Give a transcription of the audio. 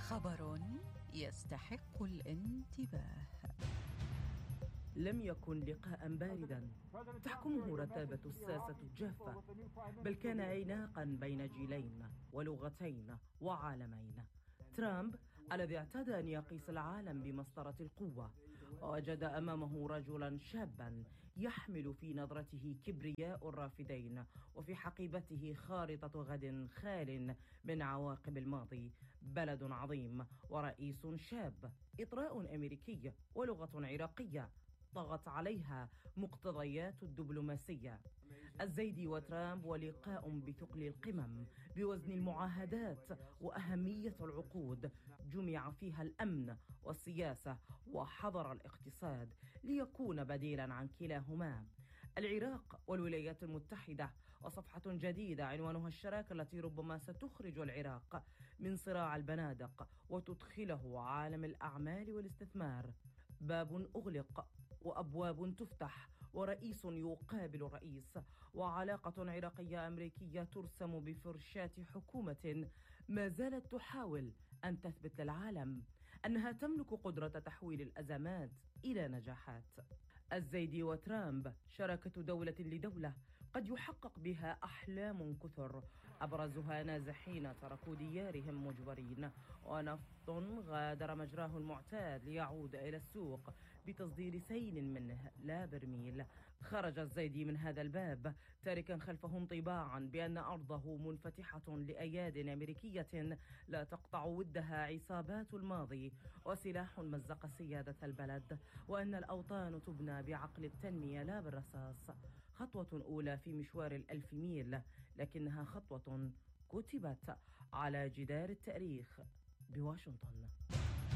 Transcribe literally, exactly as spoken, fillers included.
خبر يستحق الانتباه. لم يكن لقاء باردا تحكمه رتابة الساسة الجافة، بل كان عناقا بين جيلين ولغتين وعالمين. ترامب الذي اعتاد أن يقيس العالم بمسطرة القوة، ووجد أمامه رجلا شابا يحمل في نظرته كبرياء الرافدين، وفي حقيبته خارطة غد خال من عواقب الماضي. بلد عظيم ورئيس شاب، إطراء أمريكي ولغة عراقية طغت عليها مقتضيات الدبلوماسية. الزيدي وترامب ولقاء بثقل القمم بوزن المعاهدات وأهمية العقود، جمع فيها الأمن والسياسة وحظر الاقتصاد ليكون بديلا عن كلاهما. العراق والولايات المتحدة، وصفحة جديدة عنوانها الشراكة التي ربما ستخرج العراق من صراع البنادق وتدخله عالم الأعمال والاستثمار. باب أغلق وأبواب تفتح، ورئيس يقابل رئيس، وعلاقة عراقية أمريكية ترسم بفرشاة حكومة ما زالت تحاول أن تثبت للعالم أنها تملك قدرة تحويل الأزمات إلى نجاحات. الزيدي وترامب شراكة دولة لدولة قد يحقق بها أحلام كثر، أبرزها نازحين تركوا ديارهم مجبرين، ونفط غادر مجراه المعتاد ليعود إلى السوق بتصدير سيل منه لا برميل. خرج الزيدي من هذا الباب تاركا خلفه انطباعا بأن أرضه منفتحة لأياد أمريكية لا تقطع ودها عصابات الماضي وسلاح مزق سيادة البلد، وأن الأوطان تبنى بعقل التنمية لا بالرصاص. خطوة أولى في مشوار الألف ميل، لكنها خطوة كتبت على جدار التاريخ بواشنطن.